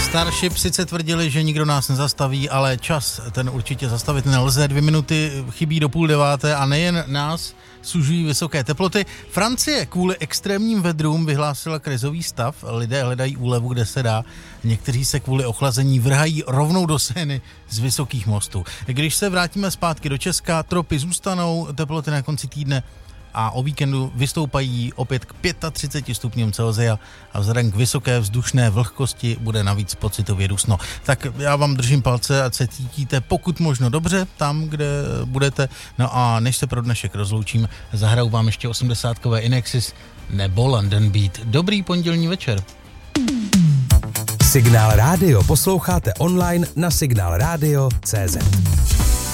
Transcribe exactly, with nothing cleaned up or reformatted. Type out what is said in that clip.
Starship sice tvrdili, že nikdo nás nezastaví, ale čas ten určitě zastavit nelze. Dvě minuty chybí do půl deváté a nejen nás sužují vysoké teploty. Francie kvůli extrémním vedrům vyhlásila krizový stav. Lidé hledají úlevu, kde se dá. Někteří se kvůli ochlazení vrhají rovnou do Seiny z vysokých mostů. Když se vrátíme zpátky do Česka, tropy zůstanou, teploty na konci týdne a o víkendu vystoupají opět k třiceti pěti stupňům Celsia a vzhledem k vysoké vzdušné vlhkosti bude navíc pocitově dusno. Tak já vám držím palce, ať se cítíte pokud možno dobře tam, kde budete. No a než se pro dnešek rozloučím, zahraju vám ještě osmdesátkové Inexis nebo London Beat. Dobrý pondělní večer. Signál rádio posloucháte online na signál radio tečka cé zet.